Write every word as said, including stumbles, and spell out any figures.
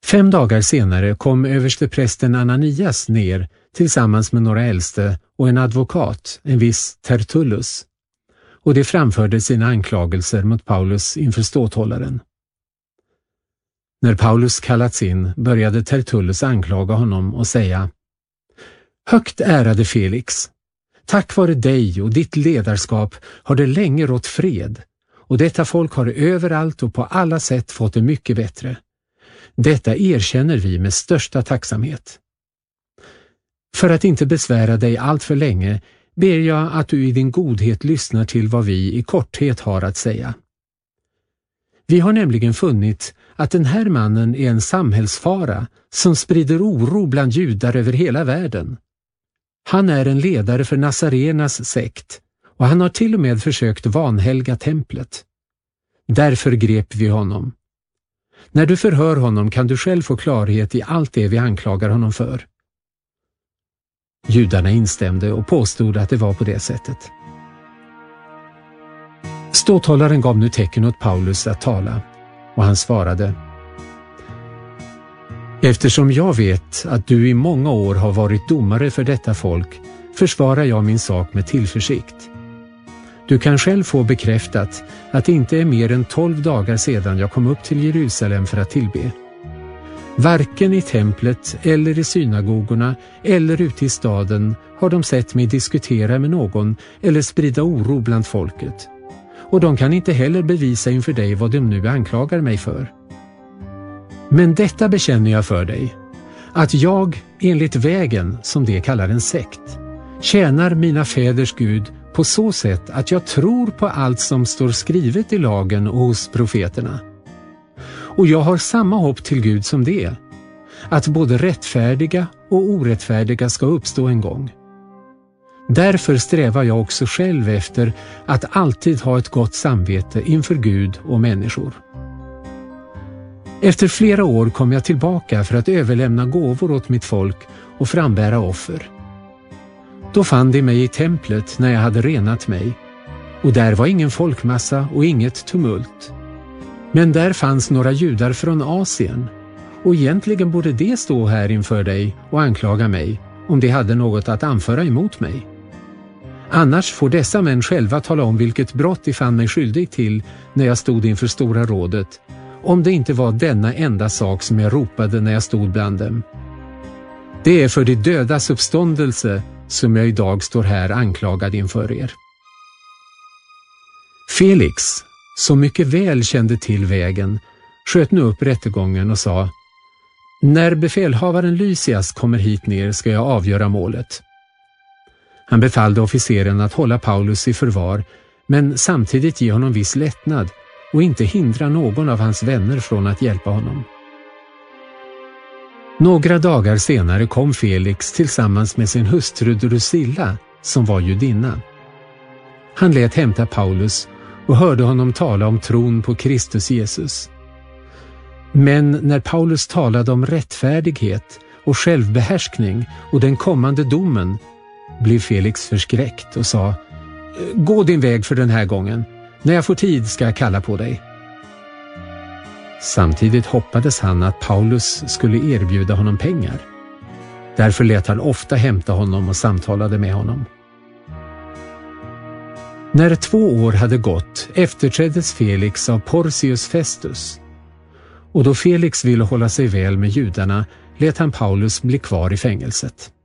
Fem dagar senare kom översteprästen Ananias ner tillsammans med några äldste och en advokat, en viss Tertullus, och de framförde sina anklagelser mot Paulus inför ståthållaren. När Paulus kallats in började Tertullus anklaga honom och säga: Högt ärade Felix, tack vare dig och ditt ledarskap har det länge rått fred, och detta folk har överallt och på alla sätt fått det mycket bättre. Detta erkänner vi med största tacksamhet. För att inte besvära dig allt för länge ber jag att du i din godhet lyssnar till vad vi i korthet har att säga. Vi har nämligen funnit att den här mannen är en samhällsfara som sprider oro bland judar över hela världen. Han är en ledare för Nazarenas sekt och han har till och med försökt vanhelga templet. Därför grep vi honom. När du förhör honom kan du själv få klarhet i allt det vi anklagar honom för. Judarna instämde och påstod att det var på det sättet. Ståthållaren gav nu tecken åt Paulus att tala, och han svarade: Eftersom jag vet att du i många år har varit domare för detta folk, försvarar jag min sak med tillförsikt. Du kan själv få bekräftat att det inte är mer än tolv dagar sedan jag kom upp till Jerusalem för att tillbe. Varken i templet eller i synagogorna eller ute i staden har de sett mig diskutera med någon eller sprida oro bland folket. Och de kan inte heller bevisa inför dig vad de nu anklagar mig för. Men detta bekänner jag för dig, att jag enligt vägen, som det kallar en sekt, tjänar mina fäders Gud på så sätt att jag tror på allt som står skrivet i lagen och hos profeterna. Och jag har samma hopp till Gud som det, att både rättfärdiga och orättfärdiga ska uppstå en gång. Därför strävar jag också själv efter att alltid ha ett gott samvete inför Gud och människor. Efter flera år kom jag tillbaka för att överlämna gåvor åt mitt folk och frambära offer. Då fann de mig i templet när jag hade renat mig, och där var ingen folkmassa och inget tumult. Men där fanns några judar från Asien, och egentligen borde de stå här inför dig och anklaga mig om de hade något att anföra emot mig. Annars får dessa män själva tala om vilket brott de fann mig skyldig till när jag stod inför Stora rådet, om det inte var denna enda sak som jag ropade när jag stod bland dem. Det är för de dödas uppståndelse som jag idag står här anklagad inför er. Felix, som mycket väl kände till vägen, sköt nu upp rättegången och sa: När befälhavaren Lysias kommer hit ner ska jag avgöra målet. Han befallde officeren att hålla Paulus i förvar, men samtidigt ge honom viss lättnad och inte hindra någon av hans vänner från att hjälpa honom. Några dagar senare kom Felix tillsammans med sin hustru Drusilla, som var judinna. Han lät hämta Paulus och hörde honom tala om tron på Kristus Jesus. Men när Paulus talade om rättfärdighet och självbehärskning och den kommande domen, blev Felix förskräckt och sa: Gå din väg för den här gången. När jag får tid ska jag kalla på dig. Samtidigt hoppades han att Paulus skulle erbjuda honom pengar. Därför lät han ofta hämta honom och samtalade med honom. När två år hade gått efterträddes Felix av Porcius Festus. Och då Felix ville hålla sig väl med judarna lät han Paulus bli kvar i fängelset.